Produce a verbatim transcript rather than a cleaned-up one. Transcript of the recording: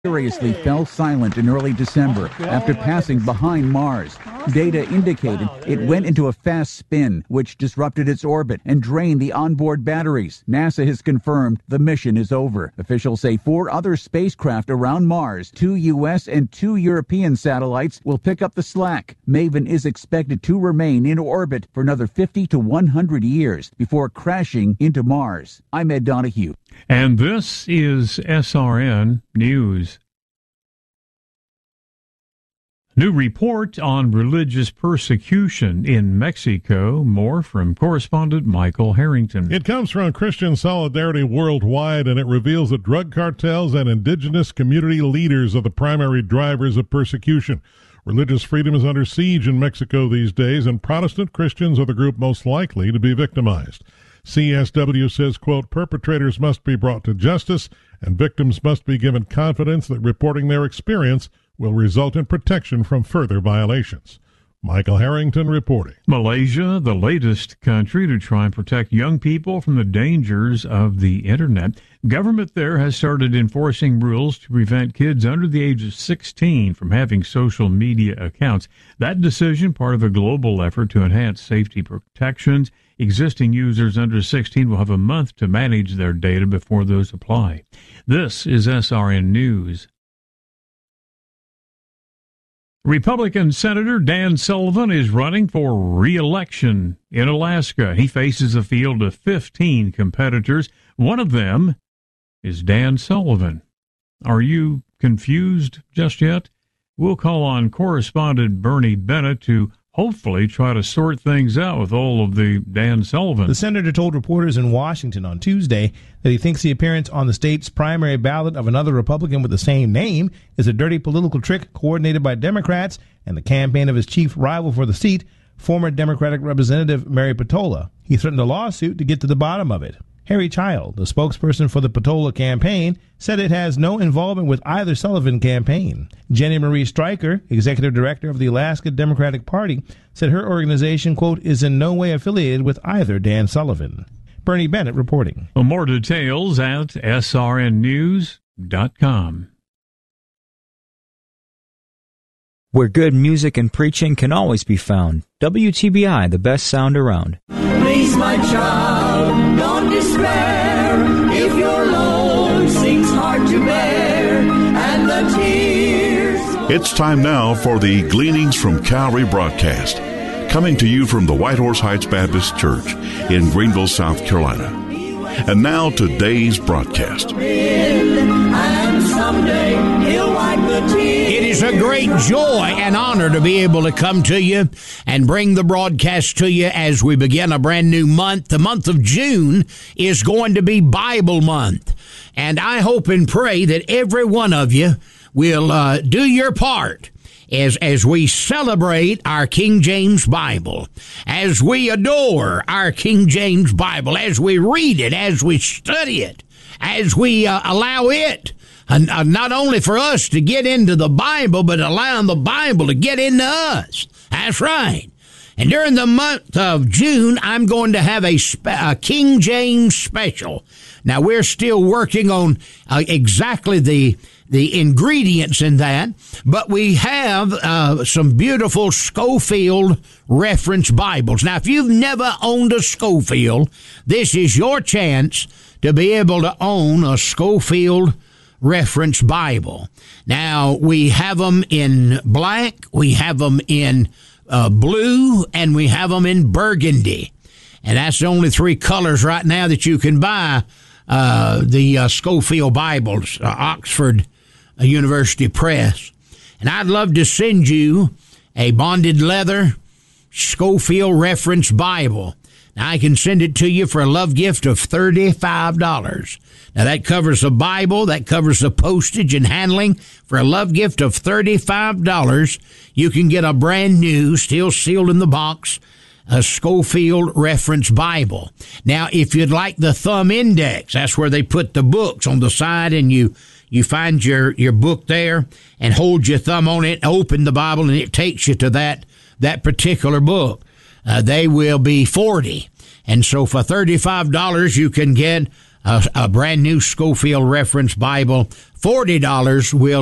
mysteriously fell silent in early December after passing behind Mars. Data indicated it went into a fast spin, which disrupted its orbit and drained the onboard batteries. NASA has confirmed the mission is over. Officials say four other spacecraft around Mars, two U S and two European satellites, will pick up the slack. Maven is expected to remain in orbit for another fifty to one hundred years before crashing into Mars. I'm Ed Donahue. And this is S R N News. New report on religious persecution in Mexico. More from correspondent Michael Harrington. It comes from Christian Solidarity Worldwide, and it reveals that drug cartels and indigenous community leaders are the primary drivers of persecution. Religious freedom is under siege in Mexico these days, and Protestant Christians are the group most likely to be victimized. C S W says, quote, perpetrators must be brought to justice and victims must be given confidence that reporting their experience will result in protection from further violations. Michael Harrington reporting. Malaysia, the latest country to try and protect young people from the dangers of the internet. Government there has started enforcing rules to prevent kids under the age of sixteen from having social media accounts. That decision, part of a global effort to enhance safety protections. Existing users under sixteen will have a month to manage their data before those apply. This is S R N News. Republican Senator Dan Sullivan is running for re-election in Alaska. He faces a field of fifteen competitors. One of them is Dan Sullivan. Are you confused just yet? We'll call on correspondent Bernie Bennett to hopefully try to sort things out with all of the Dan Sullivan. The senator told reporters in Washington on Tuesday that he thinks the appearance on the state's primary ballot of another Republican with the same name is a dirty political trick coordinated by Democrats and the campaign of his chief rival for the seat, former Democratic Representative Mary Peltola. He threatened a lawsuit to get to the bottom of it. Harry Child, the spokesperson for the Peltola campaign, said it has no involvement with either Sullivan campaign. Jenny Marie Stryker, executive director of the Alaska Democratic Party, said her organization, quote, is in no way affiliated with either Dan Sullivan. Bernie Bennett reporting. For more details at S R N news dot com. Where good music and preaching can always be found. W T B I, the best sound around. Please, my child, don't despair. If your load seems hard to bear, and the tears... It's time now for the Gleanings from Calvary broadcast, coming to you from the White Horse Heights Baptist Church in Greenville, South Carolina. And now today's broadcast. And someday he'll wipe the tears. It is a great joy and honor to be able to come to you and bring the broadcast to you as we begin a brand new month. The month of June is going to be Bible month. And I hope and pray that every one of you will uh, do your part as, as we celebrate our King James Bible, as we adore our King James Bible, as we read it, as we study it, as we uh, allow it And uh, not only for us to get into the Bible, but allowing the Bible to get into us. That's right. And during the month of June, I'm going to have a, spe- a King James special. Now, we're still working on uh, exactly the the ingredients in that, but we have uh, some beautiful Scofield reference Bibles. Now, if you've never owned a Scofield, this is your chance to be able to own a Scofield reference Bible. Now, we have them in black, we have them in uh, blue, and we have them in burgundy. And that's the only three colors right now that you can buy uh, the uh, Scofield Bibles, uh, Oxford uh, University Press. And I'd love to send you a bonded leather Scofield reference Bible. Now, I can send it to you for a love gift of thirty-five dollars. Now, that covers the Bible, that covers the postage and handling. For a love gift of thirty-five dollars, you can get a brand new, still sealed in the box, a Scofield Reference Bible. Now, if you'd like the thumb index, that's where they put the books on the side, and you, you find your, your book there and hold your thumb on it, open the Bible, and it takes you to that, that particular book. Uh, they will be forty. And so for thirty-five dollars, you can get a, a brand new Schofield Reference Bible. forty dollars will